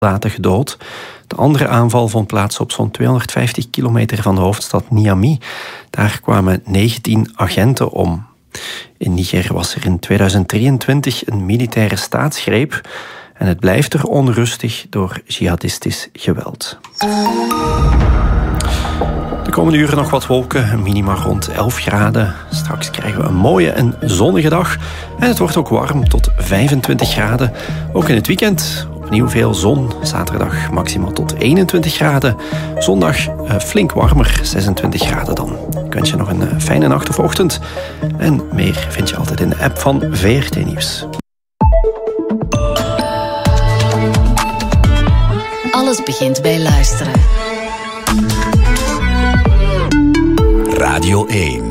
soldaten gedood. De andere aanval vond plaats op zo'n 250 kilometer van de hoofdstad Niamey. Daar kwamen 19 agenten om. In Niger was er in 2023 een militaire staatsgreep en het blijft er onrustig door jihadistisch geweld. De komende uren nog wat wolken, minima rond 11 graden. Straks krijgen we een mooie en zonnige dag. En het wordt ook warm tot 25 graden. Ook in het weekend opnieuw veel zon. Zaterdag maximaal tot 21 graden. Zondag flink warmer, 26 graden dan. Ik wens je nog een fijne nacht of ochtend. En meer vind je altijd in de app van VRT Nieuws. Alles begint bij luisteren. Radio 1.